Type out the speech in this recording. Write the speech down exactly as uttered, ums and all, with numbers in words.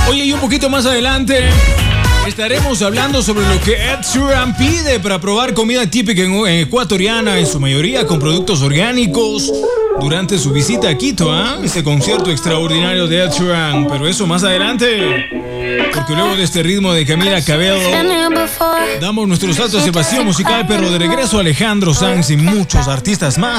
Oye, y un poquito más adelante estaremos hablando sobre lo que Ed Sheeran pide para probar comida típica en, en ecuatoriana, en su mayoría con productos orgánicos, durante su visita a Quito, ¿ah? ¿eh? Ese concierto extraordinario de Ed Sheeran, pero eso más adelante, porque luego de este ritmo de Camila Cabello, damos nuestro salto hacia el vacío musical, pero de regreso Alejandro Sanz y muchos artistas más.